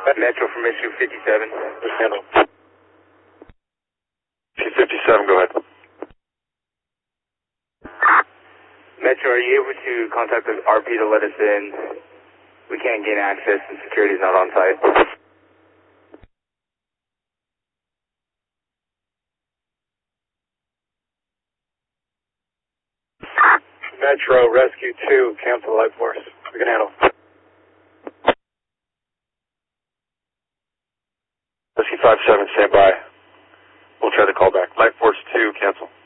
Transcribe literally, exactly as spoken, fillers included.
Metro from issue fifty-seven. Handle. Issue fifty-seven, go ahead. Metro, are you able to contact the R P to let us in? We can't gain access and security is not on site. Metro, Rescue two, cancel Light Force. We can handle. Rescue five seven, stand by. We'll try to call back. Light Force two, cancel.